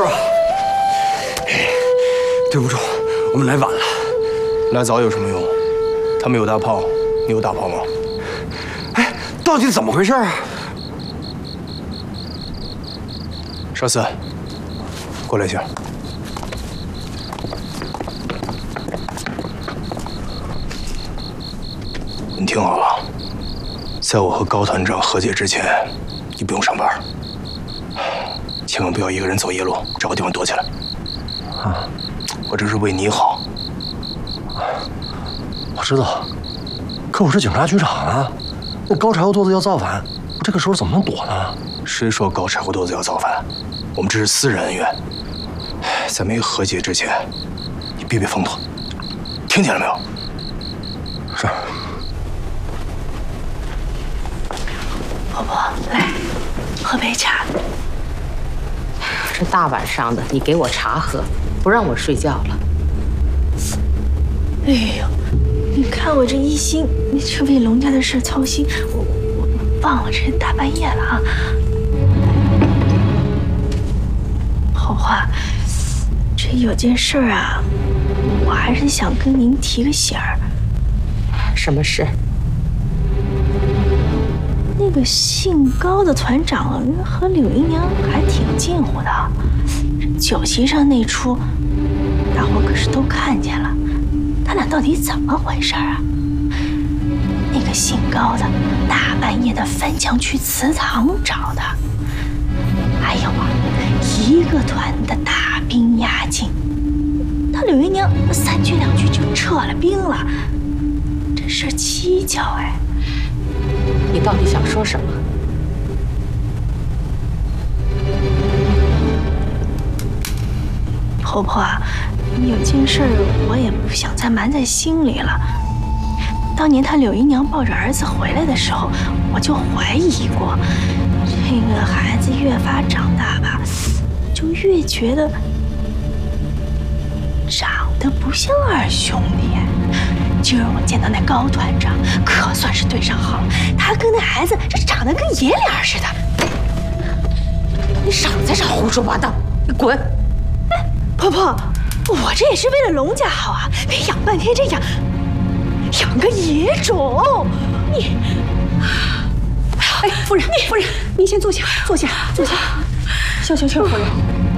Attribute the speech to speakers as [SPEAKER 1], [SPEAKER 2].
[SPEAKER 1] 事吧？对不住，我们来晚了。
[SPEAKER 2] 来早有什么用？他们有大炮，你有大炮吗？
[SPEAKER 1] 哎，到底怎么回事啊？
[SPEAKER 2] 少四，过来一下。你听好了，在我和高团长和解之前，你不用上班，千万不要一个人走夜路，找个地方躲起来。啊，我这是为你好。
[SPEAKER 3] 我知道，可我是警察局长啊，那高柴火垛子要造反，我这个时候怎么能躲呢？
[SPEAKER 2] 谁说高柴火垛子要造反？我们这是私人恩怨，在没和解之前，你避避风头，听见了没有？
[SPEAKER 3] 是。
[SPEAKER 4] 婆婆，来，喝杯茶。
[SPEAKER 5] 这大晚上的，你给我茶喝，不让我睡觉了。
[SPEAKER 4] 哎呦，你看我这一心，你这为龙家的事操心，我忘了这大半夜了啊。婆婆，这有件事儿啊，我还是想跟您提个醒儿。
[SPEAKER 5] 什么事？
[SPEAKER 4] 那个姓高的团长和柳姨娘还挺近乎的，酒席上那出，大伙可是都看见了。他俩到底怎么回事啊？那个姓高的大半夜的翻墙去祠堂找他，还有啊，一个团的大兵压境，他柳姨娘3句2句就撤了兵了，这事蹊跷哎。
[SPEAKER 5] 你到底想说什么？
[SPEAKER 4] 婆婆，有件事我也不想再瞒在心里了。当年他柳姨娘抱着儿子回来的时候，我就怀疑过，这个孩子越发长大吧，就越觉得长得不像二兄弟。今儿我见到那高团长，可算是对上号了。他跟那孩子这长得跟爷俩似的。
[SPEAKER 5] 你少在这胡说八道！你滚！
[SPEAKER 4] 哎，婆婆，我这也是为了龙家好啊！别养半天这养个野种，你……
[SPEAKER 6] 哎，夫人，你先坐下，坐下。萧秋秋夫人。